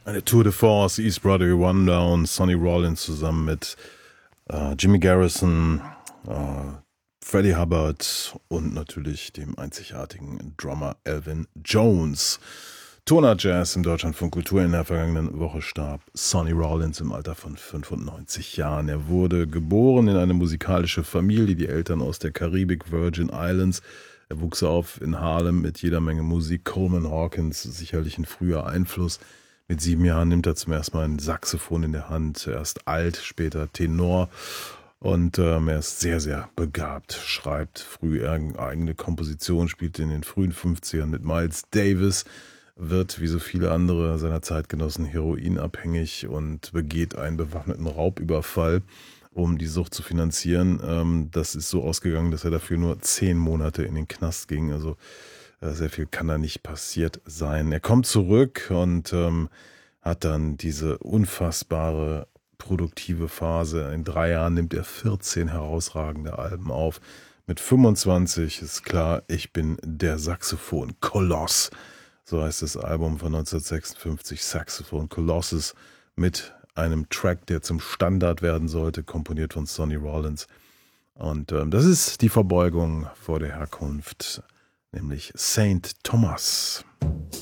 Eine Tour de Force, East Broadway Rundown, Sonny Rollins zusammen mit Jimmy Garrison, Freddie Hubbard und natürlich dem einzigartigen Drummer Elvin Jones. Toner Jazz im Deutschlandfunk Kultur. In der vergangenen Woche starb Sonny Rollins im Alter von 95 Jahren. Er wurde geboren in eine musikalische Familie, die Eltern aus der Karibik, Virgin Islands. Er wuchs auf in Harlem mit jeder Menge Musik. Coleman Hawkins, sicherlich ein früher Einfluss. Mit 7 Jahren nimmt er zum ersten Mal ein Saxophon in der Hand. Erst Alt, später Tenor. Und er ist sehr, sehr begabt. Schreibt früh eigene Kompositionen, spielt in den frühen 50ern mit Miles Davis, wird wie so viele andere seiner Zeitgenossen heroinabhängig und begeht einen bewaffneten Raubüberfall, um die Sucht zu finanzieren. Das ist so ausgegangen, dass er dafür nur 10 Monate in den Knast ging. Also sehr viel kann da nicht passiert sein. Er kommt zurück und hat dann diese unfassbare produktive Phase. In 3 Jahren nimmt er 14 herausragende Alben auf. Mit 25 ist klar, ich bin der Saxophon-Koloss. So heißt das Album von 1956, Saxophon Colossus, mit einem Track, der zum Standard werden sollte, komponiert von Sonny Rollins. Und das ist die Verbeugung vor der Herkunft, nämlich Saint Thomas.